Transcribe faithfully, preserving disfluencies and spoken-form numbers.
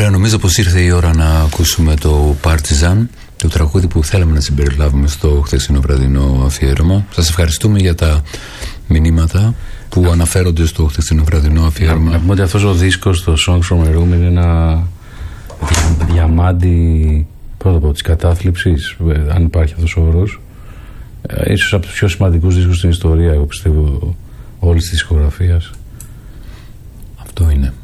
Τώρα νομίζω πως ήρθε η ώρα να ακούσουμε το Partizan, το τραγούδι που θέλαμε να συμπεριλάβουμε στο χθεσινό βραδινό αφιέρωμα. Σας ευχαριστούμε για τα μηνύματα που Α. αναφέρονται στο χθεσινό βραδινό αφιέρωμα. Να πούμε ότι αυτός ο δίσκος, το Songs from a Room, είναι ένα διαμάντι πρώτα από της κατάθλιψης, αν υπάρχει αυτός ο όρος. Ίσως από τους πιο σημαντικούς δίσκους στην ιστορία, εγώ πιστεύω, όλης της δισκογραφίας. Αυτό είναι.